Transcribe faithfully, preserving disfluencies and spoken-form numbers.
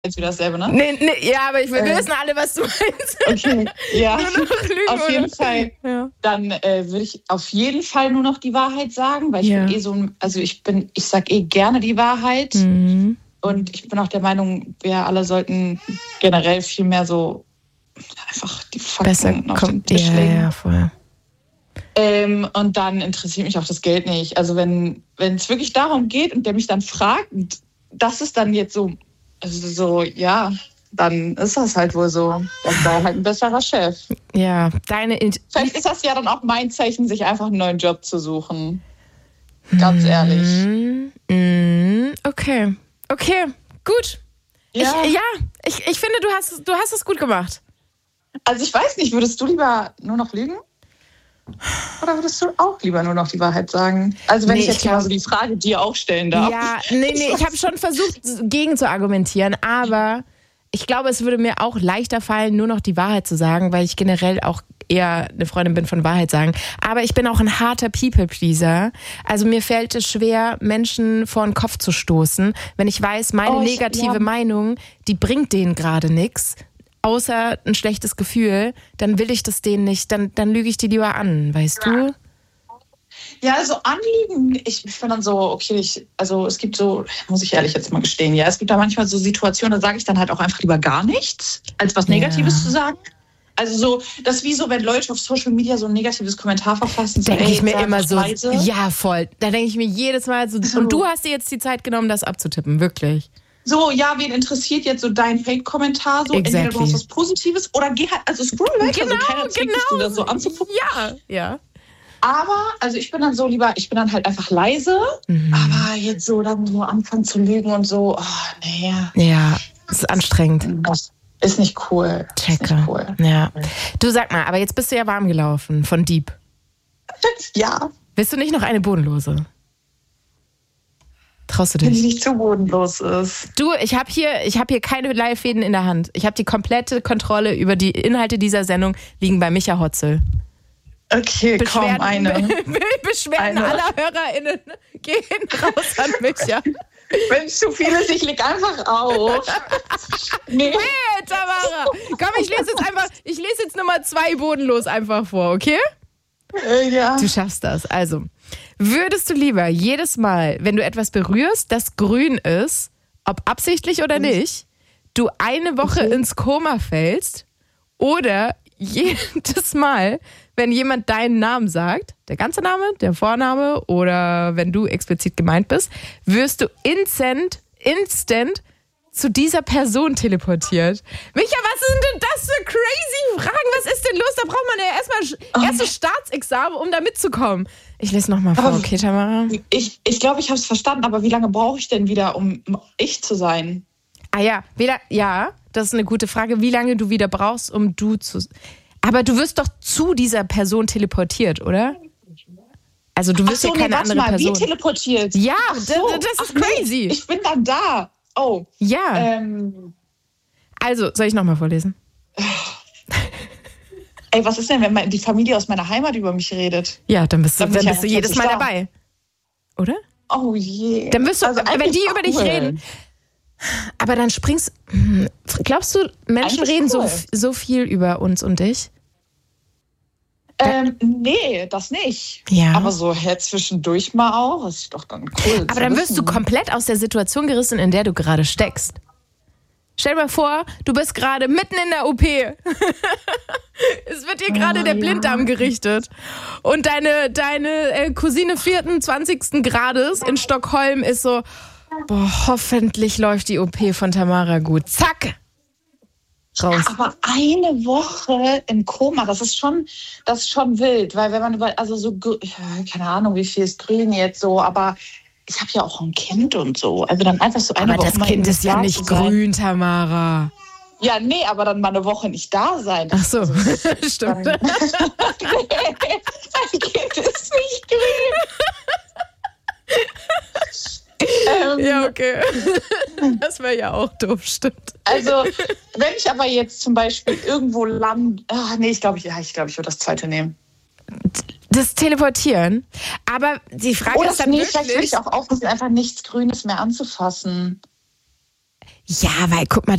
jetzt wieder dasselbe, ne? Nee, nee, ja, aber wir äh, wissen alle, was du meinst. Okay, ja. Auf jeden oder? Fall. Ja. Dann äh, würde ich auf jeden Fall nur noch die Wahrheit sagen, weil ich ja. bin eh so ein, also ich bin, ich sag eh gerne die Wahrheit. Mhm. Und ich bin auch der Meinung, wir alle sollten generell viel mehr so einfach die Fakten Besser auf kommt, den Tisch ja, legen. Ja, voll. Ähm, und dann interessiert mich auch das Geld nicht. Also wenn wenn es wirklich darum geht und der mich dann fragt, das ist dann jetzt so, also so, ja, dann ist das halt wohl so. Dann war halt ein besserer Chef. Ja, deine... Int- Vielleicht ist das ja dann auch mein Zeichen, sich einfach einen neuen Job zu suchen. Ganz ehrlich. Mm, okay, okay, gut. Ja, ich, ja ich, ich finde, du hast, du hast es gut gemacht. Also ich weiß nicht, würdest du lieber nur noch lügen? Oder würdest du auch lieber nur noch die Wahrheit sagen? Also wenn nee, ich jetzt ich glaub, mal so die Frage dir auch stellen darf. Ja, nee, nee, ich habe schon versucht, gegen zu argumentieren, aber ich glaube, es würde mir auch leichter fallen, nur noch die Wahrheit zu sagen, weil ich generell auch eher eine Freundin bin von Wahrheit sagen. Aber ich bin auch ein harter People-Pleaser. Also mir fällt es schwer, Menschen vor den Kopf zu stoßen, wenn ich weiß, meine oh, ich, negative ja. Meinung, die bringt denen gerade nichts. Außer ein schlechtes Gefühl, dann will ich das denen nicht, dann, dann lüge ich die lieber an, weißt du? Ja, also anliegen, ich bin dann so, okay, ich, also es gibt so, muss ich ehrlich jetzt mal gestehen, ja, es gibt da manchmal so Situationen, da sage ich dann halt auch einfach lieber gar nichts, als was Negatives ja. zu sagen. Also so, das ist wie so, wenn Leute auf Social Media so ein negatives Kommentar verfassen. Denke so, ich mir immer so, Weise. ja voll, da denke ich mir jedes Mal so, so, und du hast dir jetzt die Zeit genommen, das abzutippen, wirklich. So, ja, wen interessiert jetzt so dein Hate-Kommentar? So, exactly. Entweder du hast was Positives oder geh halt, also scroll weiter, genau, also keiner zwingt dich, genau. das so anzugucken. Ja, ja. Aber, also ich bin dann so lieber, ich bin dann halt einfach leise, mhm. aber jetzt so dann so anfangen zu lügen und so, oh, nee. Ja, das ist anstrengend. Das ist nicht cool. Checke. Ist nicht cool. Ja. Du, sag mal, aber jetzt bist du ja warm gelaufen von Dieb. Ja. Willst du nicht noch eine Bodenlose? Traust du dich? Wenn sie nicht zu bodenlos ist. Du, ich habe hier, ich hab hier keine Leihfäden in der Hand. Ich habe die komplette Kontrolle über die Inhalte dieser Sendung, liegen bei Micha Hotzel. Okay, Beschwerden, komm, eine. Be- Beschwerden eine. aller HörerInnen gehen raus an Micha. Wenn es zu viel ist, ich leg einfach auf. Nee. Nee, Tamara. Komm, ich lese jetzt einfach, ich lese jetzt Nummer zwei bodenlos einfach vor, okay? Äh, ja. Du schaffst das. Also, würdest du lieber jedes Mal, wenn du etwas berührst, das grün ist, ob absichtlich oder nicht, du eine Woche okay. ins Koma fällst oder jedes Mal, wenn jemand deinen Namen sagt, der ganze Name, der Vorname oder wenn du explizit gemeint bist, wirst du instant, instant zu dieser Person teleportiert. Micha, was sind denn das für crazy Fragen? Was ist denn los? Da braucht man ja erstmal oh. erstes Staatsexamen, um da mitzukommen. Ich lese nochmal vor, okay, Tamara? Ich, ich glaube, ich habe es verstanden, aber wie lange brauche ich denn wieder, um ich zu sein? Ah ja, wieder, ja, das ist eine gute Frage, wie lange du wieder brauchst, um du zu... Aber du wirst doch zu dieser Person teleportiert, oder? Also du wirst Ach so, ja keine nee, warte andere mal, Person. Wie teleportiert? Ja, so. das, das ist Ach, crazy. Nee, ich bin dann da. Oh. Ja. Ähm. Also, soll ich nochmal vorlesen? Ey, was ist denn, wenn die Familie aus meiner Heimat über mich redet? Ja, dann bist du, dann dann ja bist du jedes Mal da. dabei. Oder? Oh je. Dann wirst du, also wenn die cool. über dich reden. Aber dann springst glaubst du, Menschen eigentlich reden cool. so, so viel über uns und dich? Ähm, nee, das nicht. Ja. Aber so hey, zwischendurch mal auch, ist doch dann cool. Aber dann wirst du komplett aus der Situation gerissen, in der du gerade steckst. Stell dir mal vor, du bist gerade mitten in der O P. Es wird dir gerade oh, der Blinddarm ja. gerichtet. Und deine, deine äh, Cousine vierten, zwanzigsten Grades in Stockholm ist so, boah, hoffentlich läuft die O P von Tamara gut. Zack! Raus. Ja, aber eine Woche im Koma, das ist schon, das ist schon wild, weil wenn man über, also so, keine Ahnung, wie viel ist grün jetzt so, aber ich habe ja auch ein Kind und so, also dann einfach so eine aber Woche. Aber das Kind ist ja nicht grün, Tamara. Ja, nee, aber dann mal eine Woche nicht da sein. Ach so, also, stimmt. Dann, nee, ein Kind ist nicht grün. ähm, ja, okay. Das wäre ja auch doof, stimmt. Also, wenn ich aber jetzt zum Beispiel irgendwo lande, ach nee, ich glaube, ich, ja, ich, glaub, ich würde das zweite nehmen. Das Teleportieren. Aber die Frage Oder ist dann nee, wirklich... vielleicht will ich auch aufpassen, einfach nichts Grünes mehr anzufassen. Ja, weil guck mal,